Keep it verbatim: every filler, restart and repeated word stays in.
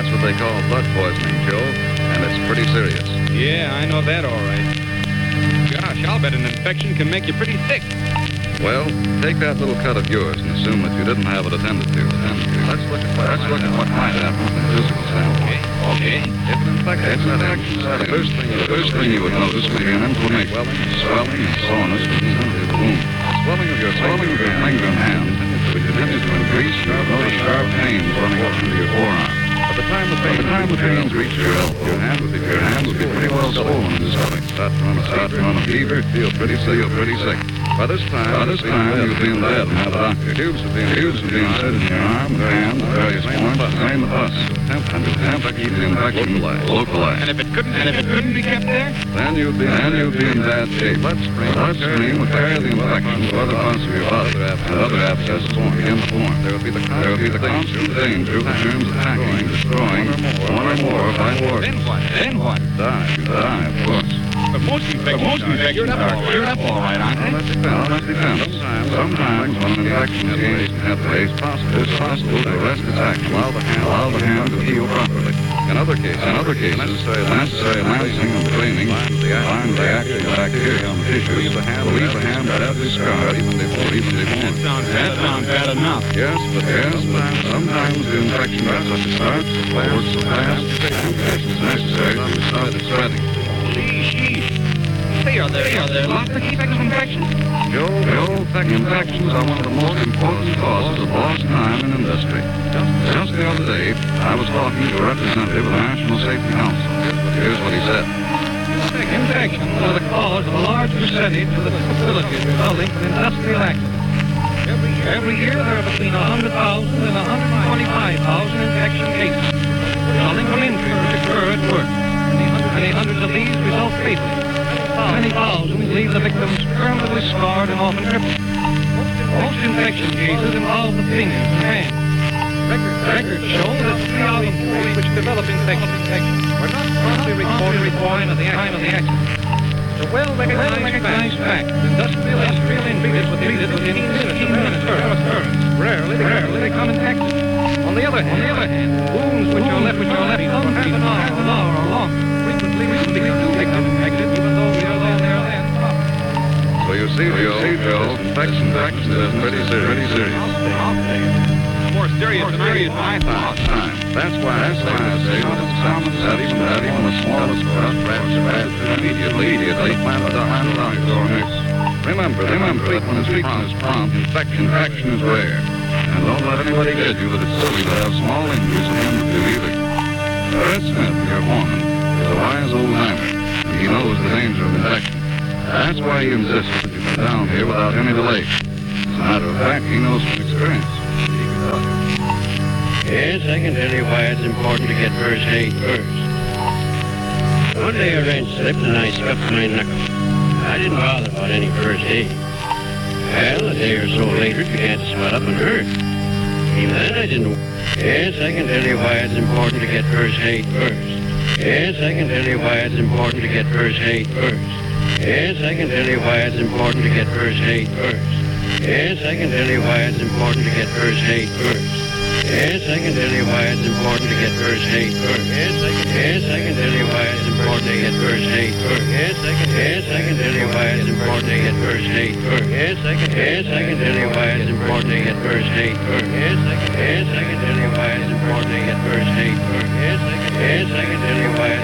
That's what they call blood poisoning, Joe, and it's pretty serious. Yeah, I know that all right. Gosh, I'll bet an infection can make you pretty sick. Well, take that little cut of yours and assume that you didn't have it attended to. Attended to. Let's look at what, let's look at what might happen from the physical standpoint. Okay. If an infection is setting, the first thing, the first thing you would notice would be an inflammation, swelling, and soreness within the wound. The swelling of your swelling of your finger and hand would continue to increase. You would notice sharp pains running up into your forearm. By the time the pain, by the time the pains reach your elbow, your hand would be your hand would be pretty well swollen in the stomach. Start to run a start to run a fever, feel pretty feel pretty sick. By this time, by this time, you've been bed and have a doctor. Tubes have been tubes have been inserted in your arm, hand, various points, to drain the pus, and to attempt to keep the infection localized. And if it couldn't, and if it couldn't be kept there, then you'd be then you'd be in bad shape. Bloodstream, bloodstream would carry the infection to other parts of your body, and other abscesses won't begin to form. There would be the there would be the constant danger of the germs attacking, destroying one or more vital organs. then what? Then what? Die, you die, of course. But most infections, most infections are cured up all right, aren't Well, they? that depends. Well, that depends. Sometimes, sometimes when an infection is gained in ways, it's possible to arrest its action, allow the hand, allow the hand to heal properly. In other cases, in other cases, necessary, necessary lancing and cleaning finds the actual bacteria on the tissue. Leave the hand, leave the hand badly scarred even before, even before. That sounds, that sounds bad enough. Yes, but yes, but sometimes the infection starts so forward so fast, amputation is necessary to stop it spreading. Gee, gee. Say, are there, are there lots of infections? Joe, Joe, infections are one of the most important causes of lost time in industry. Just, just the other day, I was talking to a representative of the National Safety Council. Here's what he said. Infections are the cause of a large percentage of the disabilities resulting from industrial accidents. Every, every year, there are between one hundred thousand and one hundred twenty-five thousand infection cases resulting from injuries which occur at work. Many hundreds of these result fatally. Many thousands leave the victims permanently scarred and often crippled. Most infection cases involve the fingers and hands. Records show that three out of four which develop infections were not promptly reported at the time of the accident. It's a well-recognized fact that industrial industrial injuries were treated within fifteen minutes of occurrence. Rarely, rarely they come in accidents. On the other hand, on the other hand, wounds which are left which are left for half an hour, an hour or longer, frequently frequently do become infected, even though we are there there then. So you see, Joe, see, Joe, infection, infection is pretty serious. Pretty serious. More serious than I thought. Time. That's why, that's why I say that it's common that even that even the smallest crust rats rats immediately, immediately plan the doctor, doctor or nurse. Remember, remember, treatment is treatment is prompt. Infection, infection is rare. And don't let anybody get you that it's silly to have small injuries at the end of the either. Fred Smith, your foreman, is a wise old timer, and he knows the danger of infection. That's why he insists that you come down here without any delay. As a matter of fact, he knows from experience. Yes, I can tell you why it's important to get first aid first. One day a wrench slipped and I scuffed my knuckle. I didn't bother about any first aid. Well, a day or so later it began to swell up and hurt. Even then I didn't... Yes, I can tell you why it's important to get first aid first. Yes, I can tell you why it's important to get first aid first. Yes, I can tell you why it's important to get first aid first. Yes, I can tell you why it's important to get first aid first. Yes, I can tell you why it's important to get first aid first. Yes, I can. Yes, I can tell you why it's important to get first aid first. Yes, I can. Yes, I can tell you why it's important to get first aid first. Yes, I can. Yes, I can tell you why it's important to get first aid first. Yes, I can. Yes, I can tell you why it's important to get first aid first. Yes, I can. Yes, I can tell you why